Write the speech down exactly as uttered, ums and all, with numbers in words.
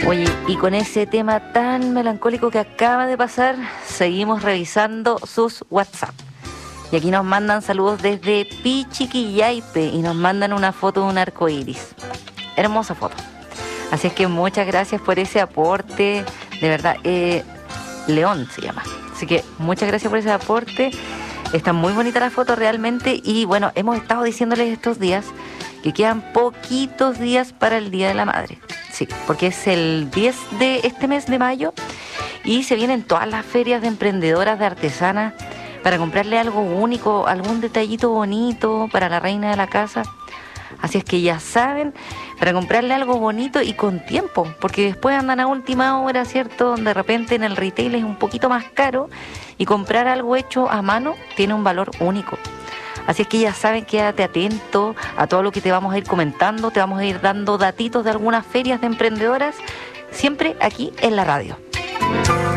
Oye, y con ese tema tan melancólico que acaba de pasar, seguimos revisando sus WhatsApp. Y aquí nos mandan saludos desde Pichiquillaipe y nos mandan una foto de un arco iris. Hermosa foto. Así es que muchas gracias por ese aporte. De verdad, eh, León se llama. Así que muchas gracias por ese aporte. Está muy bonita la foto realmente. Y bueno, hemos estado diciéndoles estos días que quedan poquitos días para el Día de la Madre. Sí, porque es el diez de este mes de mayo y se vienen todas las ferias de emprendedoras, de artesanas, para comprarle algo único, algún detallito bonito para la reina de la casa. Así es que ya saben, para comprarle algo bonito y con tiempo, porque después andan a última hora, ¿cierto? De repente en el retail es un poquito más caro y comprar algo hecho a mano tiene un valor único. Así es que ya saben, quédate atento a todo lo que te vamos a ir comentando, te vamos a ir dando datitos de algunas ferias de emprendedoras, siempre aquí en la radio.